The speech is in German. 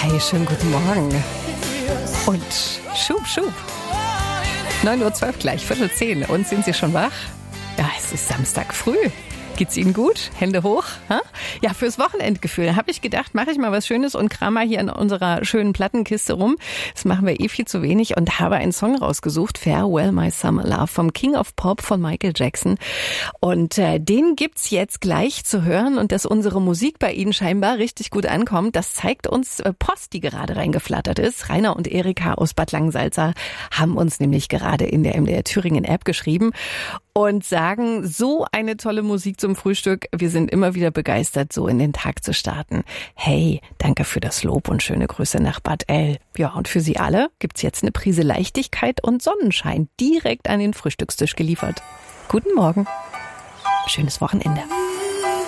Hi, schönen guten Morgen. Und schub, schub. 9:12 Uhr gleich, 9:45. Und sind Sie schon wach? Ja, es ist Samstag früh. Geht's Ihnen gut? Hände hoch? Ha? Ja, fürs Wochenendgefühl habe ich gedacht, mache ich mal was Schönes und kram mal hier in unserer schönen Plattenkiste rum. Das machen wir viel zu wenig und habe einen Song rausgesucht, Farewell My Summer Love vom King of Pop von Michael Jackson. Und den gibt's jetzt gleich zu hören und dass unsere Musik bei Ihnen scheinbar richtig gut ankommt, das zeigt uns Post, die gerade reingeflattert ist. Rainer und Erika aus Bad Langensalza haben uns nämlich gerade in der MDR Thüringen App geschrieben und sagen, so eine tolle Musik zum Frühstück. Wir sind immer wieder begeistert, so in den Tag zu starten. Hey, danke für das Lob und schöne Grüße nach Bad El. Ja, und für Sie alle gibt's jetzt eine Prise Leichtigkeit und Sonnenschein direkt an den Frühstückstisch geliefert. Guten Morgen. Schönes Wochenende.